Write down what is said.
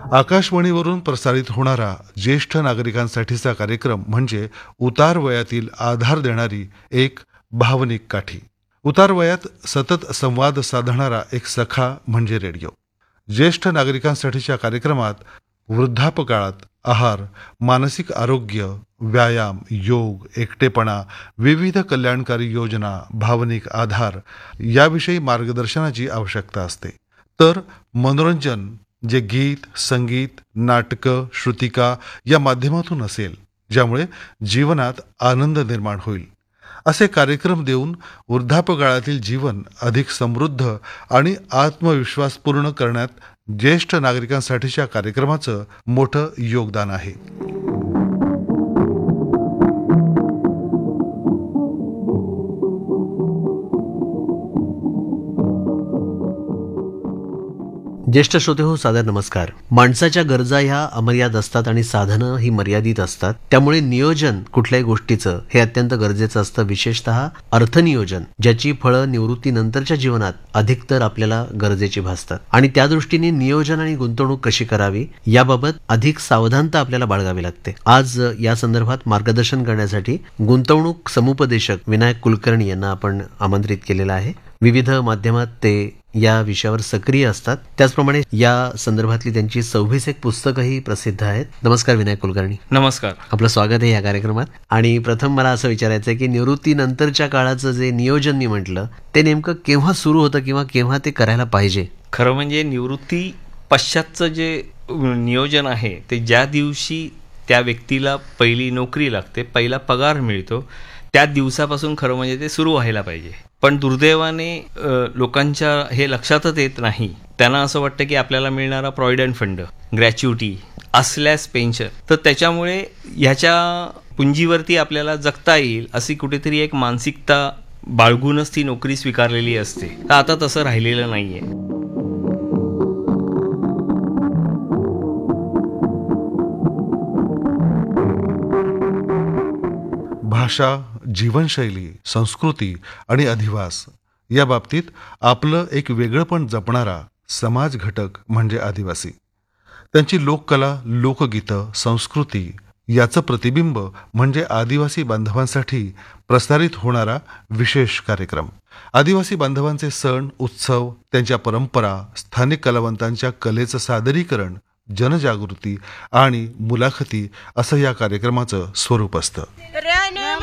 आकाशवाणीवरून प्रसारित होणारा ज्येष्ठ नागरिकांसाठीचा कार्यक्रम म्हणजे उतार वयातील आधार देणारी एक भावनिक काठी. उतार वयात सतत संवाद साधणारा एक सखा म्हणजे रेडिओ. ज्येष्ठ नागरिकांसाठीच्या कार्यक्रमात वृद्धापकाळात आहार, मानसिक आरोग्य, व्यायाम, योग, एकटेपणा, विविध कल्याणकारी योजना, भावनिक आधार याविषयी मार्गदर्शनाची आवश्यकता असते. तर मनोरंजन जे गीत, संगीत, नाटकं, श्रुतिका या माध्यमातून असेल, ज्यामुळे जीवनात आनंद निर्माण होईल, असे कार्यक्रम देऊन वृद्धापकाळातील जीवन अधिक समृद्ध आणि आत्मविश्वासपूर्ण करण्यात ज्येष्ठ नागरिकांसाठीच्या कार्यक्रमाचं मोठं योगदान आहे. ज्येष्ठ श्रोते हो, सादर नमस्कार. माणसाच्या गरजा ह्या अमर्याद असतात आणि साधनं ही मर्यादित असतात. त्यामुळे नियोजन कुठल्याही गोष्टीचं हे अत्यंत गरजेचं असतं, विशेषतः अर्थनियोजन, ज्याची फळं निवृत्तीनंतरच्या जीवनात अधिकतर आपल्याला गरजेची भासतात. आणि त्या दृष्टीने नियोजन आणि गुंतवणूक कशी करावी याबाबत अधिक सावधानता आपल्याला बाळगावी लागते. आज या संदर्भात मार्गदर्शन करण्यासाठी गुंतवणूक समुपदेशक विनायक कुलकर्णी यांना आपण आमंत्रित केलेलं आहे. विविध माध्यमात ते या विषयावर सक्रिय असतात. त्याचप्रमाणे या संदर्भातली त्यांची 26 एक पुस्तकंही प्रसिद्ध आहेत. नमस्कार विनायक कुलकर्णी. नमस्कार. आपलं स्वागत आहे या कार्यक्रमात. आणि प्रथम मला असं विचारायचं आहे की निवृत्तीनंतरच्या काळाचं जे नियोजन मी म्हटलं ते नेमकं केव्हा सुरू होतं किंवा केव्हा ते करायला पाहिजे? खरं म्हणजे निवृत्ती पश्चातचं जे नियोजन आहे ते ज्या दिवशी त्या व्यक्तीला पहिली नोकरी लागते, पहिला पगार मिळतो, त्या दिवसापासून खरं म्हणजे ते सुरू व्हायला पाहिजे. पण दुर्दैवाने लोकांच्या हे लक्षातच येत नाही. त्यांना असं वाटतं की आपल्याला मिळणारा प्रॉव्हिडंट फंड, ग्रॅच्युटी असल्यास पेन्शन, तर त्याच्यामुळे ह्याच्या पुंजीवरती आपल्याला जगता येईल अशी कुठेतरी एक मानसिकता बाळगूनच ती नोकरी स्वीकारलेली असते. तर आता तसं राहिलेलं नाहीये. भाषा, जीवनशैली, संस्कृती आणि अधिवास या बाबतीत आपलं एक वेगळंपण जपणारा समाज घटक म्हणजे आदिवासी. त्यांची लोककला, लोकगीतं, संस्कृती याचं प्रतिबिंब म्हणजे आदिवासी बांधवांसाठी प्रसारित होणारा विशेष कार्यक्रम. आदिवासी बांधवांचे सण, उत्सव, त्यांच्या परंपरा, स्थानिक कलावंतांच्या कलेचं सादरीकरण, जनजागृती आणि मुलाखती असं या कार्यक्रमाचं स्वरूप असतं.